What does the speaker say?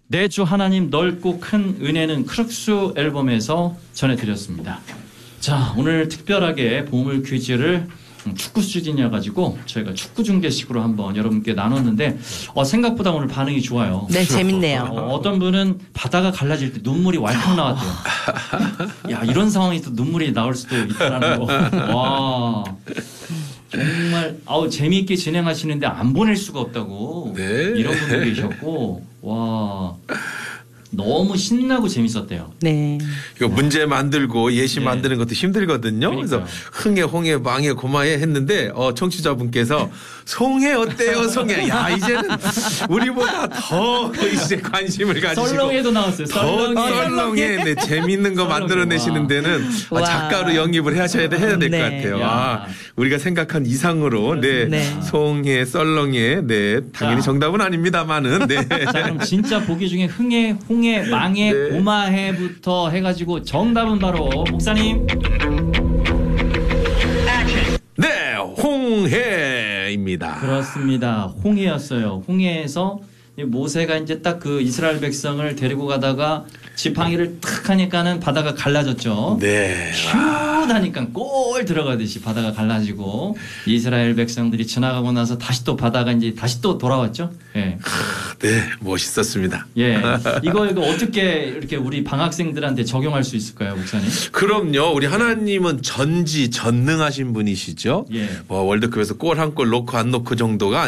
내 주 하나님 넓고 큰 은혜는 크룩스 앨범에서 전해드렸습니다. 자, 오늘 특별하게 보물 퀴즈를 축구 수준이어가지고 저희가 축구 중계식으로 한번 여러분께 나눴는데 생각보다 오늘 반응이 좋아요. 네, 재밌네요. 어떤 분은 바다가 갈라질 때 눈물이 왈칵 나왔대요. 야, 이런 상황에서 눈물이 나올 수도 있다는 거. 와, 정말 재미있게 진행하시는데 안 보낼 수가 없다고. 네. 이런 분도 계셨고, 와. 너무 신나고 재밌었대요. 네. 이거 문제 만들고 예시 네. 만드는 것도 힘들거든요. 그러니까요. 그래서 흥해, 홍해, 망해, 고마해 했는데 청취자분께서 송해 어때요, 송해? 야, 이제는 우리보다 더 이제 관심을 가지시고 썰렁해도 나왔어요. 더 썰렁해. 네, 재밌는 거 만들어내시는 데는 와. 작가로 영입을 해야 될 것 네. 같아요. 야. 우리가 생각한 이상으로 네, 네. 송해, 썰렁해, 네, 당연히 자. 정답은 아닙니다만은 네. 자, 그럼 진짜 보기 중에 흥해, 홍해, 망해, 네. 고마해부터 해가지고 정답은 바로 목사님. 네, 홍해입니다. 그렇습니다. 홍해였어요. 홍해에서 모세가 이제 딱 그 이스라엘 백성을 데리고 가다가 지팡이를 탁 하니까는 바다가 갈라졌죠. 네. 슛 하니까 골 들어가듯이 바다가 갈라지고 이스라엘 백성들이 지나가고 나서 다시 또 바다가 이제 다시 또 돌아왔죠. 예. 네, 멋있었습니다. 예. 이거 어떻게 이렇게 우리 방학생들한테 적용할 수 있을까요, 목사님? 그럼요. 우리 하나님은 전지전능하신 분이시죠. 예. 월드컵에서 골 한 골 넣고 안 넣고 정도가